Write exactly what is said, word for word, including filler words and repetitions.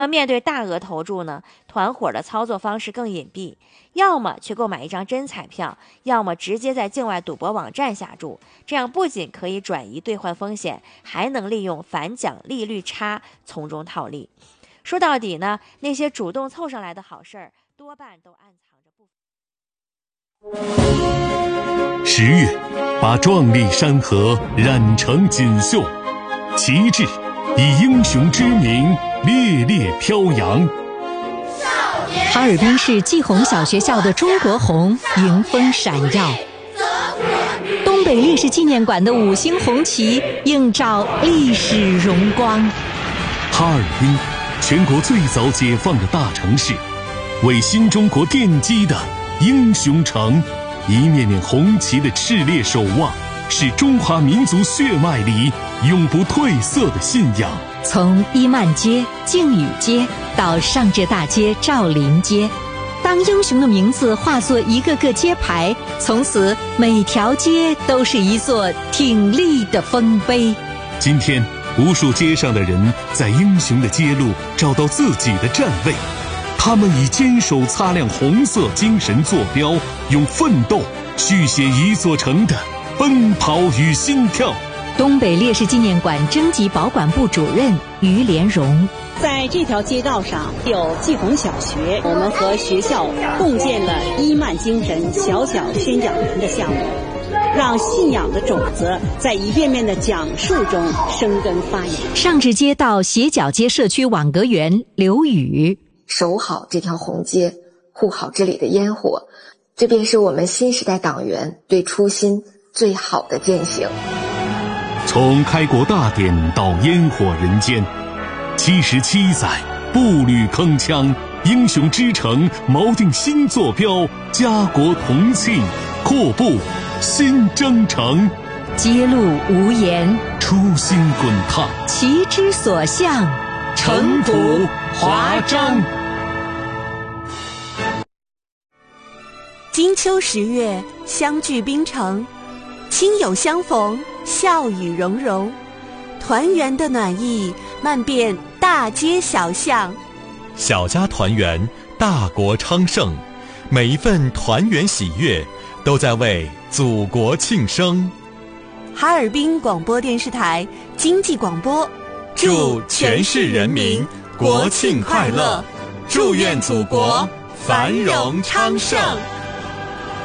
那面对大额投注呢，团伙的操作方式更隐蔽，要么去购买一张真彩票，要么直接在境外赌博网站下注，这样不仅可以转移兑换风险，还能利用反奖利率差从中套利。说到底呢，那些主动凑上来的好事儿，多半都暗藏着不法。十月，把壮丽山河染成锦绣，旗帜以英雄之名烈烈飘扬。 哈尔滨市季红小学校的中国红迎风闪耀，东北烈士纪念馆的五星红旗映照历史荣光。 哈尔滨，全国最早解放的大城市，为新中国奠基的英雄城，一面面红旗的炽烈守望，是中华民族血脉里永不褪色的信仰。 从伊曼街、靖宇街到上浙大街、赵林街，当英雄的名字化作一个个街牌，从此每条街都是一座挺立的丰碑。 今天，无数街上的人在英雄的街路找到自己的站位，他们以坚守擦亮红色精神坐标，用奋斗续写一座城的奔跑与心跳。 东北烈士纪念馆征集保管部主任于连荣， 在这条街道上有季红小学，我们和学校共建了伊曼精神小小宣讲团的项目，让信仰的种子在一遍遍的讲述中生根发芽。 上至街道斜角街社区网格员刘宇， 守好这条红街，护好这里的烟火，这便是我们新时代党员对初心最好的践行。 从开国大典到烟火人间，七十七载步履铿锵，英雄之城锚定新坐标，家国同庆，阔步新征程。 街路无言， 初心滚烫， 旗之所向， 城府华章。 金秋十月，相聚滨城，亲友相逢，笑语融融，团圆的暖意漫遍大街小巷。 小家团圆，大国昌盛，每一份团圆喜悦都在为祖国庆生。 哈尔滨广播电视台经济广播， 祝全市人民国庆快乐，祝愿祖国繁荣昌盛。